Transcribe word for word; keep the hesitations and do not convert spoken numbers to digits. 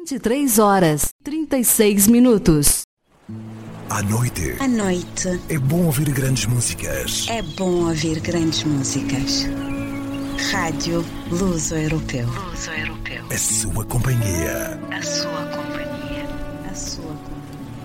vinte e três horas, trinta e seis minutos. À noite. À noite. É bom ouvir grandes músicas. É bom ouvir grandes músicas. Rádio Luso-Europeu. Luso-Europeu. A sua companhia. A sua companhia. A sua companhia.